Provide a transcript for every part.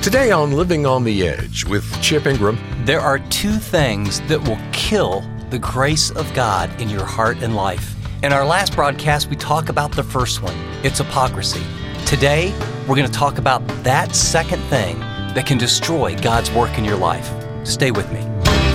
Today on Living on the Edge with Chip Ingram. There are two things that will kill the grace of God in your heart and life. In our last broadcast, we talk about the first one. It's hypocrisy. Today, we're going to talk about that second thing that can destroy God's work in your life. Stay with me.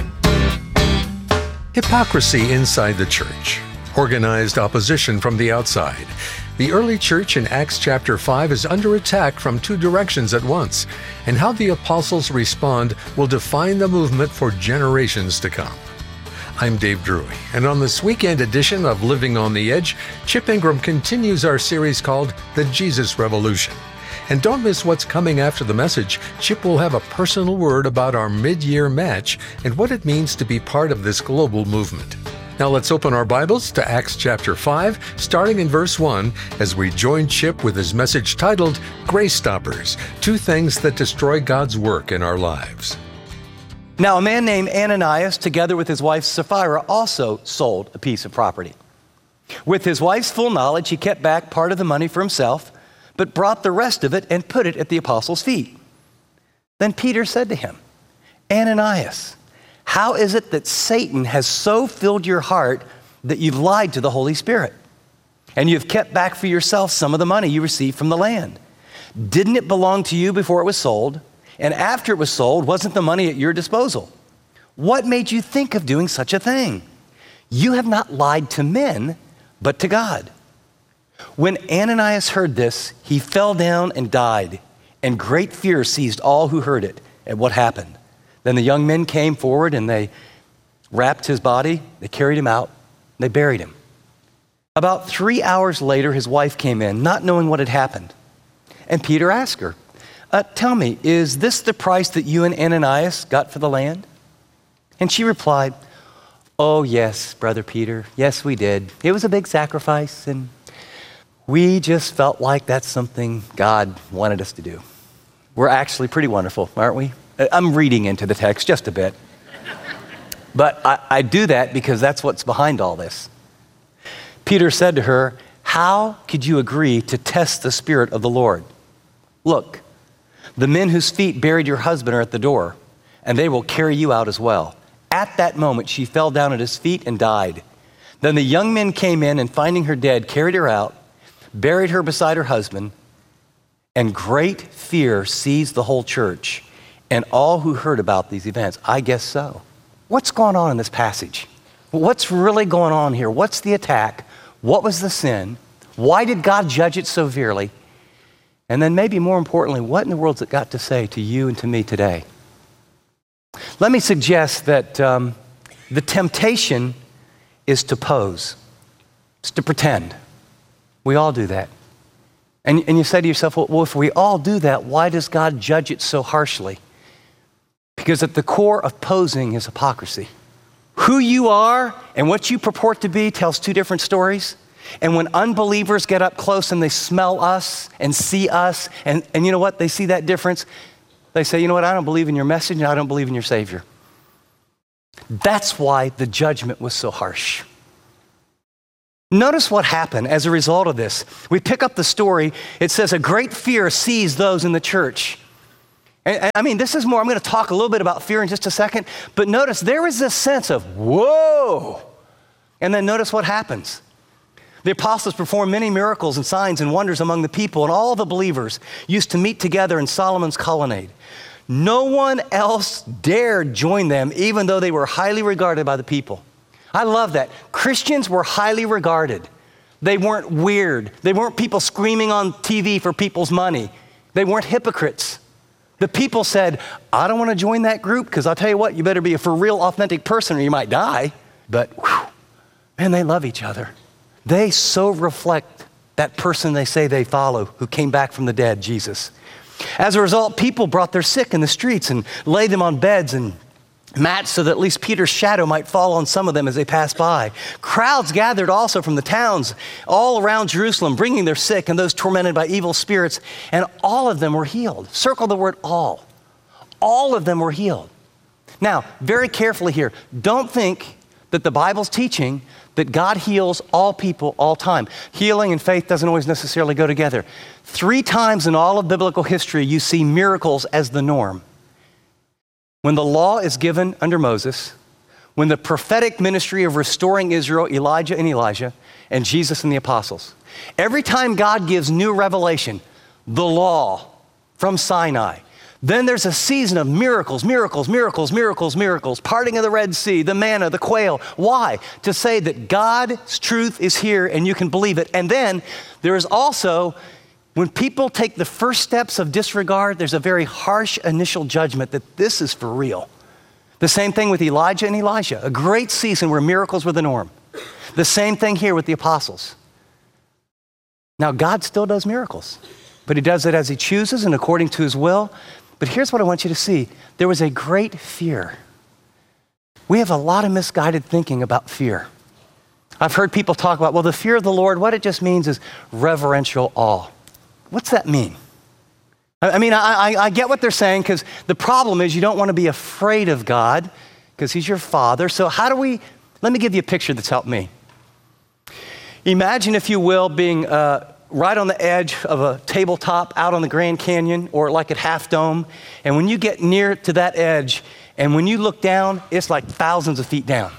Hypocrisy inside the church. Organized opposition from the outside. The early church in Acts chapter 5 is under attack from two directions at once, and how the apostles respond will define the movement for generations to come. I'm Dave Drury, and on this weekend edition of Living on the Edge, Chip Ingram continues our series called The Jesus Revolution. And don't miss what's coming after the message. Chip will have a personal word about our mid-year match and what it means to be part of this global movement. Now let's open our Bibles to Acts chapter 5, starting in verse 1, as we join Chip with his message titled, Grace Stoppers, Two Things That Destroy God's Work in Our Lives. Now, a man named Ananias, together with his wife Sapphira, also sold a piece of property. With his wife's full knowledge, he kept back part of the money for himself, but brought the rest of it and put it at the apostles' feet. Then Peter said to him, Ananias, how is it that Satan has so filled your heart that you've lied to the Holy Spirit? And you've kept back for yourself some of the money you received from the land. Didn't it belong to you before it was sold? And after it was sold, wasn't the money at your disposal? What made you think of doing such a thing? You have not lied to men, but to God. When Ananias heard this, he fell down and died, and great fear seized all who heard it at what happened. Then the young men came forward and they wrapped his body, they carried him out, they buried him. About 3 hours later, his wife came in, not knowing what had happened. And Peter asked her, tell me, is this the price that you and Ananias got for the land? And she replied, oh yes, Brother Peter, yes we did. It was a big sacrifice and we just felt like that's something God wanted us to do. We're actually pretty wonderful, aren't we? I'm reading into the text just a bit. But I do that because that's what's behind all this. Peter said to her, how could you agree to test the Spirit of the Lord? Look, the men whose feet buried your husband are at the door, and they will carry you out as well. At that moment, she fell down at his feet and died. Then the young men came in and finding her dead, carried her out, buried her beside her husband, and great fear seized the whole church and all who heard about these events. I guess so. What's going on in this passage? What's really going on here? What's the attack? What was the sin? Why did God judge it so severely? And then maybe more importantly, what in the world's it got to say to you and to me today? Let me suggest that the temptation is to pose. It's to pretend. We all do that. And you say to yourself, well, if we all do that, why does God judge it so harshly? Because at the core of posing is hypocrisy. Who you are and what you purport to be tells two different stories. And when unbelievers get up close and they smell us and see us, and you know what? They see that difference. They say, you know what? I don't believe in your message and I don't believe in your Savior. That's why the judgment was so harsh. Notice what happened as a result of this. We pick up the story. It says a great fear seized those in the church. And I mean, this is more, I'm going to talk a little bit about fear in just a second, but notice there is this sense of, whoa. And then notice what happens. The apostles performed many miracles and signs and wonders among the people, and all the believers used to meet together in Solomon's colonnade. No one else dared join them, even though they were highly regarded by the people. I love that. Christians were highly regarded. They weren't weird. They weren't people screaming on TV for people's money. They weren't hypocrites. The people said, I don't want to join that group because I'll tell you what, you better be a for real authentic person or you might die. But man, they love each other. They so reflect that person they say they follow who came back from the dead, Jesus. As a result, people brought their sick in the streets and laid them on beds and mats so that at least Peter's shadow might fall on some of them as they passed by. Crowds gathered also from the towns all around Jerusalem, bringing their sick and those tormented by evil spirits, and all of them were healed. Circle the word all. All of them were healed. Now, very carefully here, don't think that the Bible's teaching that God heals all people all time. Healing and faith doesn't always necessarily go together. 3 times in all of biblical history, you see miracles as the norm. When the law is given under Moses, when the prophetic ministry of restoring Israel, Elijah and Elijah, and Jesus and the apostles. Every time God gives new revelation, the law from Sinai, then there's a season of miracles, miracles, miracles, miracles, miracles, parting of the Red Sea, the manna, the quail. Why? To say that God's truth is here and you can believe it. And then there is also, when people take the first steps of disregard, there's a very harsh initial judgment that this is for real. The same thing with Elijah and Elisha, a great season where miracles were the norm. The same thing here with the apostles. Now, God still does miracles, but he does it as he chooses and according to his will. But here's what I want you to see. There was a great fear. We have a lot of misguided thinking about fear. I've heard people talk about, well, the fear of the Lord, what it just means is reverential awe. What's that mean? I mean, I get what they're saying, because the problem is you don't want to be afraid of God because he's your father. So let me give you a picture that's helped me. Imagine, if you will, being right on the edge of a tabletop out on the Grand Canyon or like at Half Dome. And when you get near to that edge and when you look down, it's like thousands of feet down.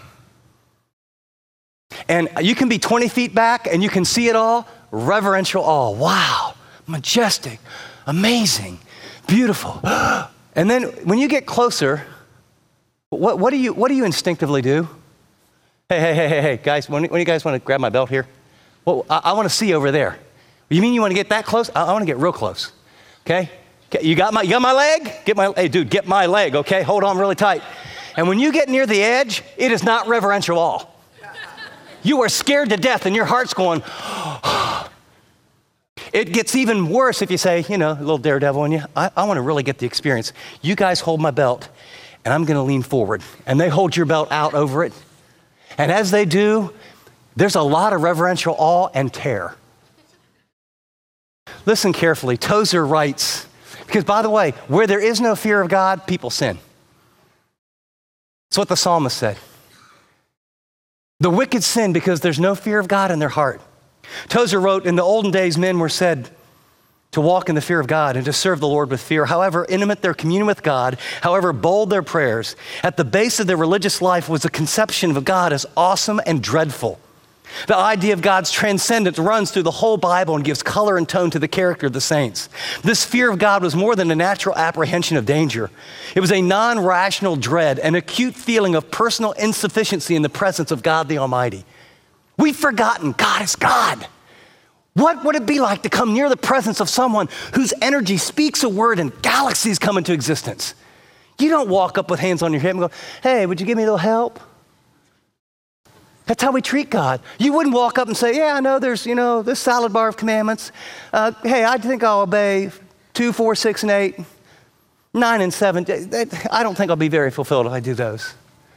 And you can be 20 feet back and you can see it all. Reverential awe. Wow. Majestic. Amazing. Beautiful. And then when you get closer, what do you instinctively do? Hey, guys, when you guys want to grab my belt here? Well, I want to see over there. You mean you want to get that close? I want to get real close, okay? You got my leg? Hey, dude, get my leg, okay? Hold on really tight. And when you get near the edge, it is not reverential awe. You are scared to death and your heart's going, It gets even worse if you say, a little daredevil in you, I want to really get the experience. You guys hold my belt and I'm going to lean forward. And they hold your belt out over it. And as they do, there's a lot of reverential awe and terror. Listen carefully. Tozer writes, because by the way, where there is no fear of God, people sin. That's what the psalmist said. The wicked sin because there's no fear of God in their heart. Tozer wrote, in the olden days, men were said to walk in the fear of God and to serve the Lord with fear. However intimate their communion with God, however bold their prayers, at the base of their religious life was a conception of God as awesome and dreadful. The idea of God's transcendence runs through the whole Bible and gives color and tone to the character of the saints. This fear of God was more than a natural apprehension of danger. It was a non-rational dread, an acute feeling of personal insufficiency in the presence of God the Almighty. We've forgotten God is God. What would it be like to come near the presence of someone whose energy speaks a word and galaxies come into existence? You don't walk up with hands on your hip and go, hey, would you give me a little help? That's how we treat God. You wouldn't walk up and say, yeah, I know there's, this salad bar of commandments. Hey, I think I'll obey 2, 4, 6, and 8, 9, and 7. I don't think I'll be very fulfilled if I do those.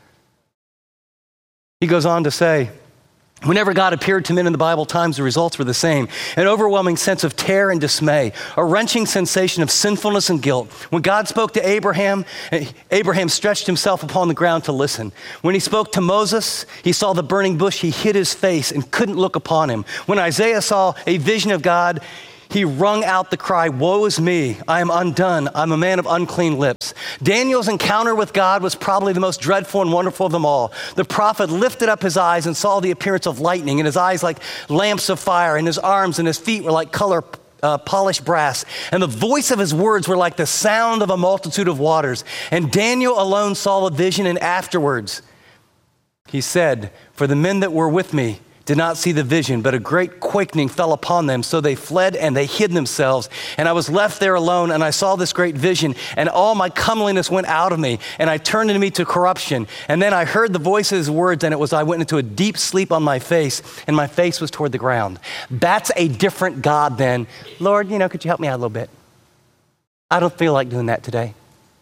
He goes on to say, whenever God appeared to men in the Bible times, the results were the same. An overwhelming sense of terror and dismay, a wrenching sensation of sinfulness and guilt. When God spoke to Abraham, Abraham stretched himself upon the ground to listen. When he spoke to Moses, he saw the burning bush, he hid his face and couldn't look upon him. When Isaiah saw a vision of God, he wrung out the cry, woe is me, I am undone, I'm a man of unclean lips. Daniel's encounter with God was probably the most dreadful and wonderful of them all. The prophet lifted up his eyes and saw the appearance of lightning, and his eyes like lamps of fire, and his arms and his feet were like polished brass, and the voice of his words were like the sound of a multitude of waters. And Daniel alone saw the vision, and afterwards he said, for the men that were with me did not see the vision, but a great quaking fell upon them. So they fled and they hid themselves. And I was left there alone, and I saw this great vision, and all my comeliness went out of me, and I turned into me to corruption. And then I heard the voice of his words, and it was I went into a deep sleep on my face, and my face was toward the ground. That's a different God than, Lord, could you help me out a little bit? I don't feel like doing that today.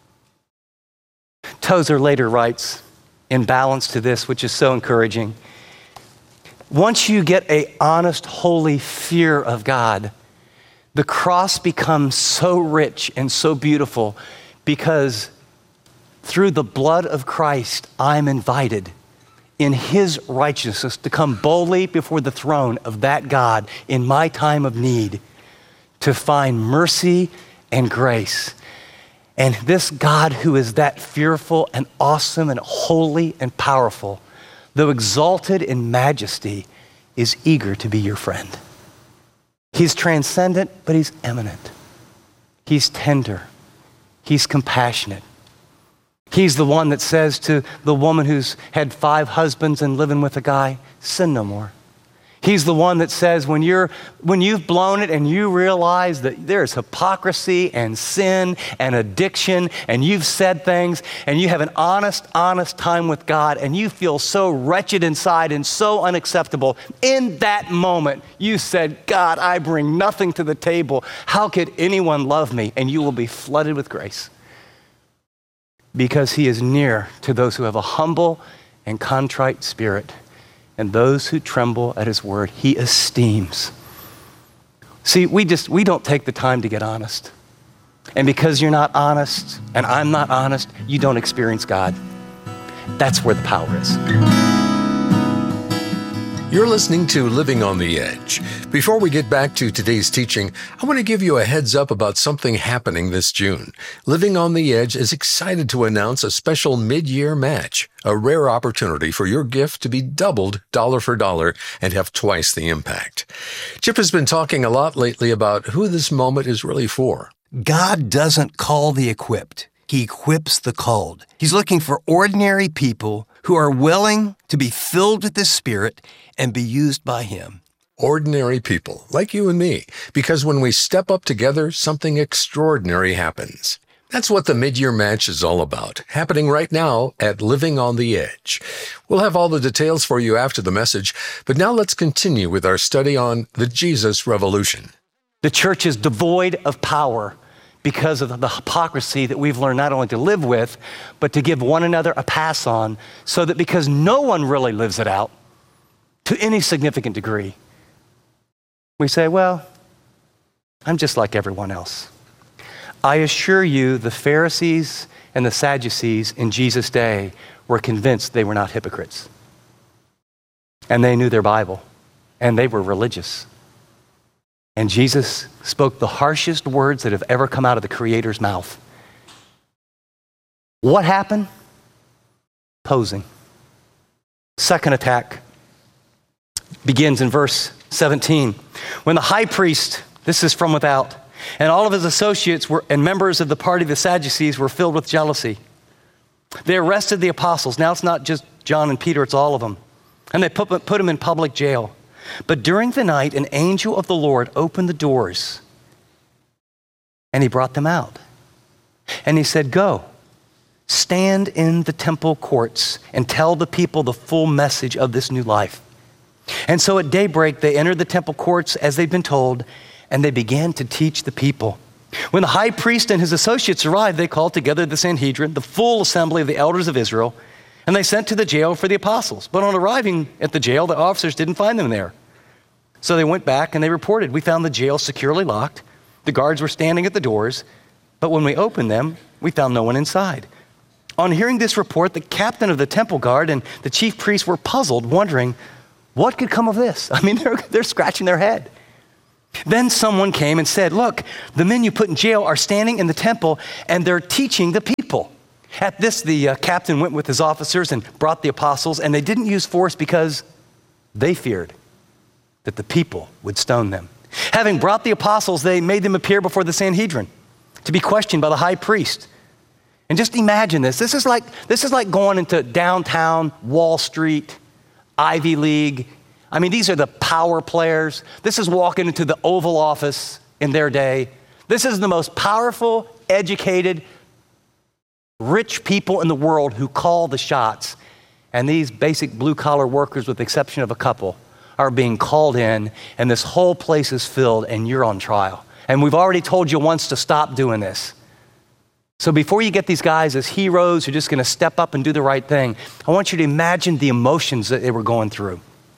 Tozer later writes, in balance to this, which is so encouraging, once you get an honest, holy fear of God, the cross becomes so rich and so beautiful because through the blood of Christ, I'm invited in his righteousness to come boldly before the throne of that God in my time of need to find mercy and grace. And this God who is that fearful and awesome and holy and powerful, though exalted in majesty, is eager to be your friend. He's transcendent, but he's eminent. He's tender. He's compassionate. He's the one that says to the woman who's had 5 husbands and living with a guy, sin no more. He's the one that says when you've blown it and you realize that there's hypocrisy and sin and addiction and you've said things and you have an honest time with God and you feel so wretched inside and so unacceptable, in that moment you said, God, I bring nothing to the table. How could anyone love me? And you will be flooded with grace. Because he is near to those who have a humble and contrite spirit. And those who tremble at his word, he esteems. See, we don't take the time to get honest. And because you're not honest, and I'm not honest, you don't experience God. That's where the power is. You're listening to Living on the Edge. Before we get back to today's teaching, I want to give you a heads up about something happening this June. Living on the Edge is excited to announce a special mid-year match, a rare opportunity for your gift to be doubled dollar for dollar and have twice the impact. Chip has been talking a lot lately about who this moment is really for. God doesn't call the equipped. He equips the called. He's looking for ordinary people who are willing to be filled with the Spirit and be used by him. Ordinary people, like you and me, because when we step up together, something extraordinary happens. That's what the mid-year match is all about, happening right now at Living on the Edge. We'll have all the details for you after the message, but now let's continue with our study on the Jesus Revolution. The church is devoid of power because of the hypocrisy that we've learned not only to live with, but to give one another a pass on, so that because no one really lives it out to any significant degree, we say, well, I'm just like everyone else. I assure you, the Pharisees and the Sadducees in Jesus' day were convinced they were not hypocrites. And they knew their Bible, and they were religious. And Jesus spoke the harshest words that have ever come out of the Creator's mouth. What happened? Posing. Second attack begins in verse 17. When the high priest, this is from without, and all of his associates and members of the party of the Sadducees were filled with jealousy. They arrested the apostles. Now it's not just John and Peter, it's all of them. And they put them in public jail. But during the night, an angel of the Lord opened the doors, and he brought them out. And he said, go, stand in the temple courts and tell the people the full message of this new life. And so at daybreak, they entered the temple courts as they'd been told, and they began to teach the people. When the high priest and his associates arrived, they called together the Sanhedrin, the full assembly of the elders of Israel, and they sent to the jail for the apostles. But on arriving at the jail, the officers didn't find them there. So they went back and they reported, we found the jail securely locked. The guards were standing at the doors, but when we opened them, we found no one inside. On hearing this report, the captain of the temple guard and the chief priests were puzzled, wondering what could come of this. I mean, they're scratching their head. Then someone came and said, look, the men you put in jail are standing in the temple and they're teaching the people. At this, the captain went with his officers and brought the apostles, and they didn't use force because they feared that the people would stone them. Having brought the apostles, they made them appear before the Sanhedrin to be questioned by the high priest. And just imagine this. This is like going into downtown Wall Street, Ivy League. I mean, these are the power players. This is walking into the Oval Office in their day. This is the most powerful, educated, rich people in the world who call the shots. And these basic blue-collar workers, with the exception of a couple, are being called in, and this whole place is filled, and you're on trial. And we've already told you once to stop doing this. So before you get these guys as heroes who are just going to step up and do the right thing, I want you to imagine the emotions that they were going through.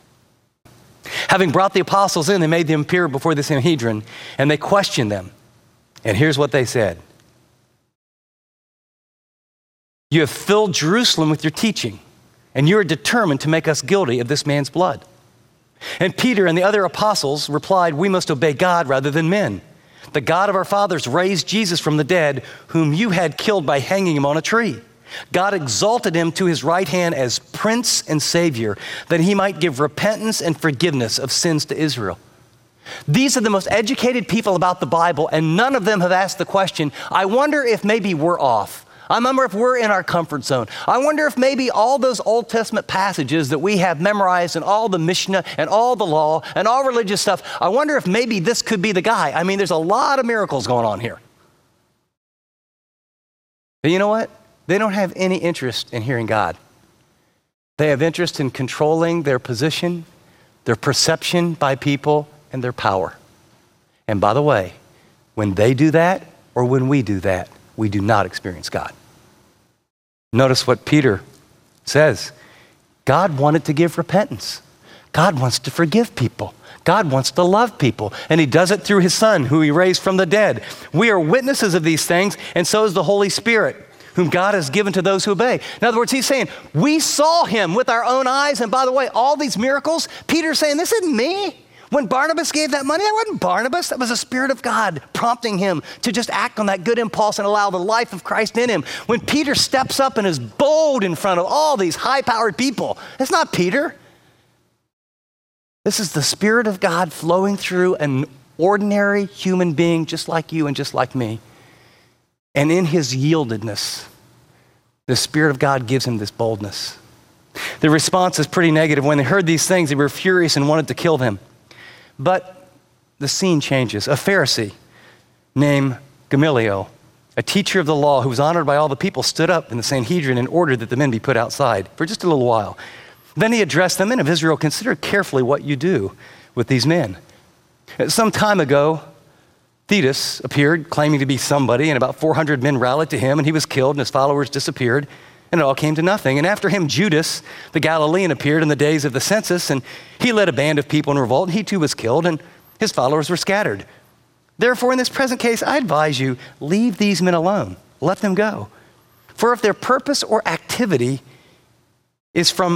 Having brought the apostles in, they made them appear before the Sanhedrin, and they questioned them. And here's what they said. You have filled Jerusalem with your teaching, and you are determined to make us guilty of this man's blood." And Peter and the other apostles replied, "We must obey God rather than men. The God of our fathers raised Jesus from the dead, whom you had killed by hanging him on a tree. God exalted him to his right hand as Prince and Savior, that he might give repentance and forgiveness of sins to Israel." These are the most educated people about the Bible, and none of them have asked the question, I wonder if maybe we're off. I wonder if we're in our comfort zone. I wonder if maybe all those Old Testament passages that we have memorized and all the Mishnah and all the law and all religious stuff, I wonder if maybe this could be the guy. I mean, there's a lot of miracles going on here. But you know what? They don't have any interest in hearing God. They have interest in controlling their position, their perception by people, and their power. And by the way, when they do that, or when we do that, we do not experience God. Notice what Peter says. God wanted to give repentance. God wants to forgive people. God wants to love people. And he does it through his Son, who he raised from the dead. We are witnesses of these things, and so is the Holy Spirit, whom God has given to those who obey. In other words, he's saying, we saw him with our own eyes. And by the way, all these miracles, Peter's saying, this isn't me. When Barnabas gave that money, that wasn't Barnabas. That was the Spirit of God prompting him to just act on that good impulse and allow the life of Christ in him. When Peter steps up and is bold in front of all these high-powered people, it's not Peter. This is the Spirit of God flowing through an ordinary human being just like you and just like me. And in his yieldedness, the Spirit of God gives him this boldness. The response is pretty negative. When they heard these things, they were furious and wanted to kill him. But the scene changes. A Pharisee named Gamaliel, a teacher of the law who was honored by all the people, stood up in the Sanhedrin and ordered that the men be put outside for just a little while. Then he addressed the men of Israel, "Consider carefully what you do with these men." Some time ago, Theudas appeared claiming to be somebody, and about 400 men rallied to him, and he was killed, and his followers disappeared, and it all came to nothing. And after him, Judas, the Galilean, appeared in the days of the census, and he led a band of people in revolt, and he too was killed, and his followers were scattered. Therefore, in this present case, I advise you, leave these men alone. Let them go. For if their purpose or activity is from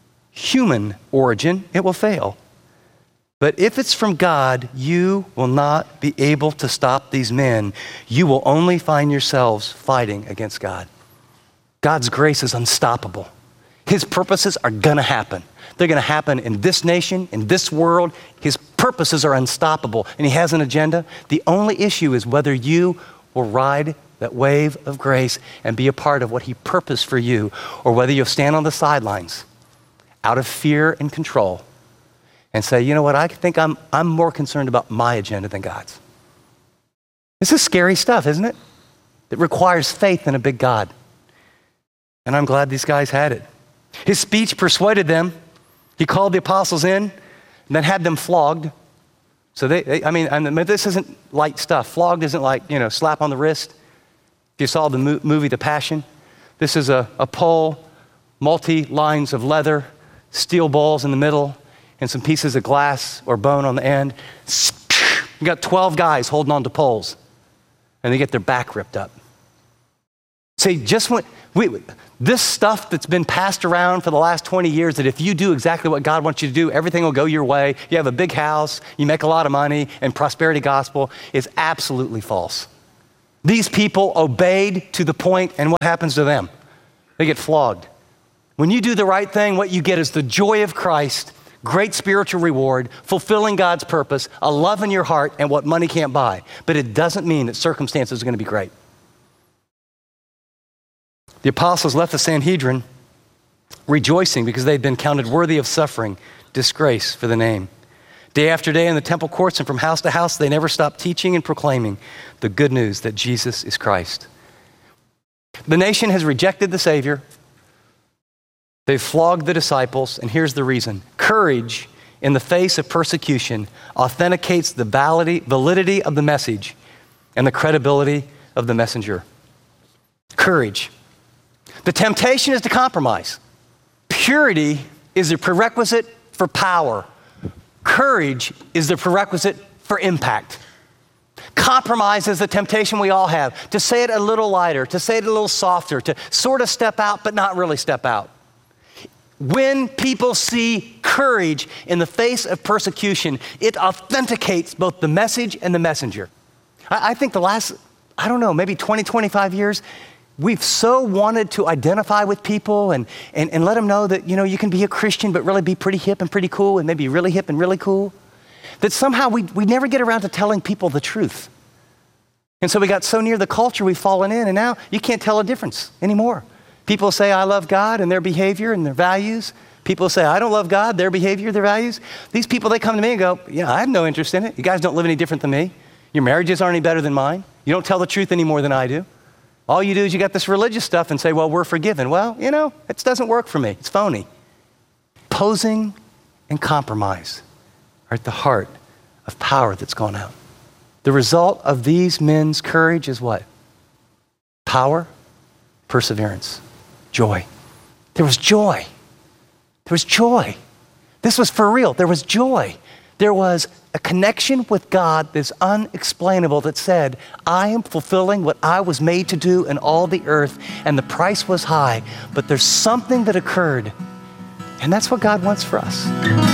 human origin, it will fail. But if it's from God, you will not be able to stop these men. You will only find yourselves fighting against God. God's grace is unstoppable. His purposes are going to happen. They're going to happen in this nation, in this world. His purposes are unstoppable, and he has an agenda. The only issue is whether you will ride that wave of grace and be a part of what he purposed for you, or whether you'll stand on the sidelines out of fear and control and say, you know what, I think I'm more concerned about my agenda than God's. This is scary stuff, isn't it? It requires faith in a big God. And I'm glad these guys had it. His speech persuaded them. He called the apostles in and then had them flogged. So this isn't light stuff. Flogged isn't like, slap on the wrist. If you saw the movie The Passion, this is a pole, multi-lines of leather, steel balls in the middle, and some pieces of glass or bone on the end. You got 12 guys holding on to poles, and they get their back ripped up. See, this stuff that's been passed around for the last 20 years, that if you do exactly what God wants you to do, everything will go your way, you have a big house, you make a lot of money, and prosperity gospel, is absolutely false. These people obeyed to the point, and what happens to them? They get flogged. When you do the right thing, what you get is the joy of Christ, great spiritual reward, fulfilling God's purpose, a love in your heart, and what money can't buy. But it doesn't mean that circumstances are going to be great. The apostles left the Sanhedrin rejoicing because they'd been counted worthy of suffering disgrace for the name. Day after day in the temple courts and from house to house, they never stopped teaching and proclaiming the good news that Jesus is Christ. The nation has rejected the Savior. They've flogged the disciples, and here's the reason. Courage in the face of persecution authenticates the validity of the message and the credibility of the messenger. Courage. The temptation is to compromise. Purity is the prerequisite for power. Courage is the prerequisite for impact. Compromise is the temptation we all have, to say it a little lighter, to say it a little softer, to sort of step out but not really step out. When people see courage in the face of persecution, it authenticates both the message and the messenger. I think the last, maybe 20, 25 years, we've so wanted to identify with people and let them know that, you can be a Christian but really be pretty hip and pretty cool and maybe really hip and really cool, that somehow we never get around to telling people the truth. And so we got so near the culture we've fallen in, and now you can't tell a difference anymore. People say, I love God and their behavior and their values. People say, I don't love God, their behavior, their values. These people, they come to me and go, I have no interest in it. You guys don't live any different than me. Your marriages aren't any better than mine. You don't tell the truth any more than I do. All you do is you got this religious stuff and say, well, we're forgiven. Well, it doesn't work for me. It's phony. Posing and compromise are at the heart of power that's gone out. The result of these men's courage is what? Power, perseverance, joy. There was joy. There was joy. This was for real. There was joy. There was a connection with God that's unexplainable that said, I am fulfilling what I was made to do in all the earth, and the price was high, but there's something that occurred, and that's what God wants for us.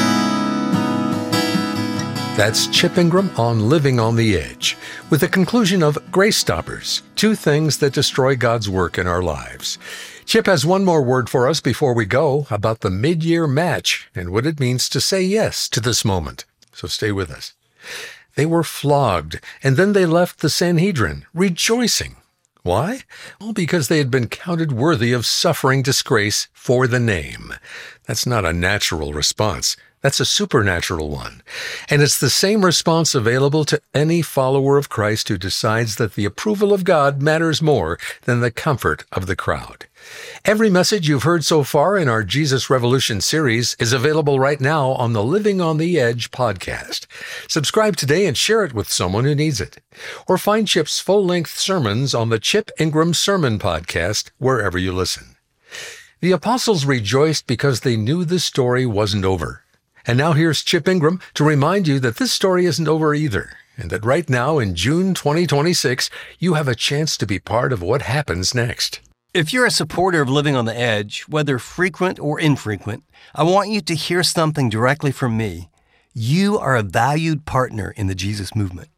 That's Chip Ingram on Living on the Edge, with the conclusion of Grace Stoppers, 2 things that destroy God's work in our lives. Chip has one more word for us before we go about the mid-year match and what it means to say yes to this moment. So stay with us. They were flogged, and then they left the Sanhedrin, rejoicing. Why? Well, because they had been counted worthy of suffering disgrace for the name. That's not a natural response. That's a supernatural one. And it's the same response available to any follower of Christ who decides that the approval of God matters more than the comfort of the crowd. Every message you've heard so far in our Jesus Revolution series is available right now on the Living on the Edge podcast. Subscribe today and share it with someone who needs it. Or find Chip's full-length sermons on the Chip Ingram Sermon Podcast wherever you listen. The apostles rejoiced because they knew the story wasn't over. And now here's Chip Ingram to remind you that this story isn't over either, and that right now in June 2026, you have a chance to be part of what happens next. If you're a supporter of Living on the Edge, whether frequent or infrequent, I want you to hear something directly from me. You are a valued partner in the Jesus movement.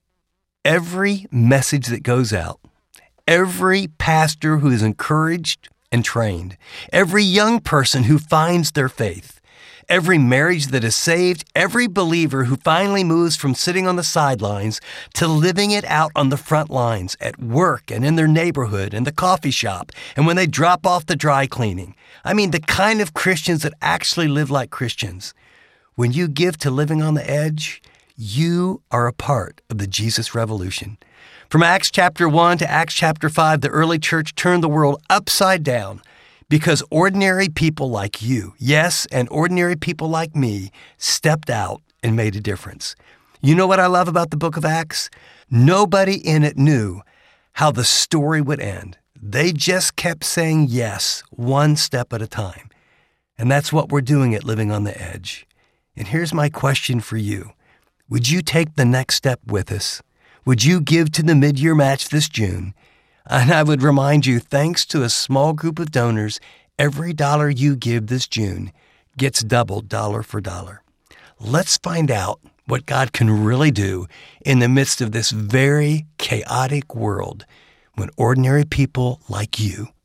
Every message that goes out, every pastor who is encouraged and trained, every young person who finds their faith, every marriage that is saved, every believer who finally moves from sitting on the sidelines to living it out on the front lines at work and in their neighborhood and the coffee shop and when they drop off the dry cleaning. I mean, the kind of Christians that actually live like Christians. When you give to Living on the Edge, you are a part of the Jesus Revolution. From Acts chapter 1 to Acts chapter 5, the early church turned the world upside down because ordinary people like you, yes, and ordinary people like me, stepped out and made a difference. You know what I love about the book of Acts? Nobody in it knew how the story would end. They just kept saying yes, one step at a time. And that's what we're doing at Living on the Edge. And here's my question for you. Would you take the next step with us? Would you give to the mid-year match this June? And I would remind you, thanks to a small group of donors, every dollar you give this June gets doubled dollar for dollar. Let's find out what God can really do in the midst of this very chaotic world when ordinary people like you